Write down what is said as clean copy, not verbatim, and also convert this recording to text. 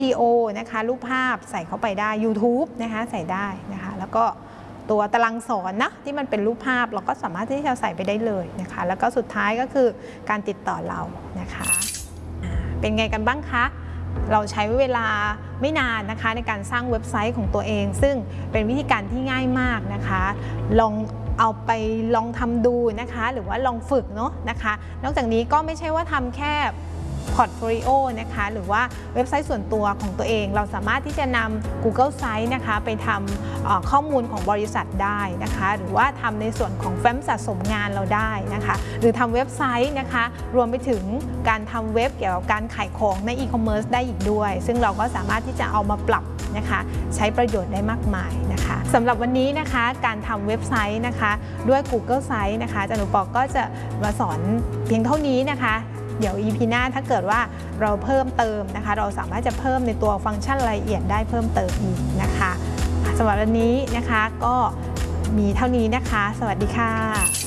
วิดีโอนะคะรูปภาพใส่เข้าไปได้ YouTube นะคะใส่ได้นะคะแล้วก็ตัวตารางสอนนะที่มันเป็นรูปภาพเราก็สามารถที่จะใส่ไปได้เลยนะคะแล้วก็สุดท้ายก็คือการติดต่อเรานะคะเป็นไงกันบ้างคะเราใช้เวลาไม่นานนะคะในการสร้างเว็บไซต์ของตัวเองซึ่งเป็นวิธีการที่ง่ายมากนะคะลองทำดูนะคะหรือว่าลองฝึกเนาะนะคะนอกจากนี้ก็ไม่ใช่ว่าทำแค่พอร์ตโฟลิโอนะคะหรือว่าเว็บไซต์ส่วนตัวของตัวเองเราสามารถที่จะนำ Google Sites นะคะไปทำข้อมูลของบริษัทได้นะคะหรือว่าทำในส่วนของแฟ้มสะสมงานเราได้นะคะหรือทำเว็บไซต์นะคะรวมไปถึงการทำเว็บเกี่ยวกับการขายของในอีคอมเมิร์ซได้อีกด้วยซึ่งเราก็สามารถที่จะเอามาปรับนะคะใช้ประโยชน์ได้มากมายนะคะสำหรับวันนี้นะคะการทำเว็บไซต์นะคะด้วย Google Sites นะคะอาจารย์หนูปอก็จะมาสอนเพียงเท่านี้นะคะเดี๋ยว EP หน้าถ้าเกิดว่าเราเพิ่มเติมนะคะเราสามารถจะเพิ่มในตัวฟังก์ชันรายละเอียดได้เพิ่มเติมอีกนะคะสำหรับวันนี้นะคะก็มีเท่านี้นะคะสวัสดีค่ะ